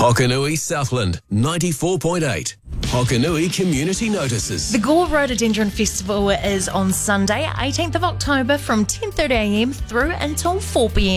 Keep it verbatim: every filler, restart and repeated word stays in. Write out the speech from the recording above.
Hokanui Southland, ninety-four point eight. Hokanui Community Notices. The Gore Rhododendron Festival is on Sunday, eighteenth of October from ten thirty a m through until four p m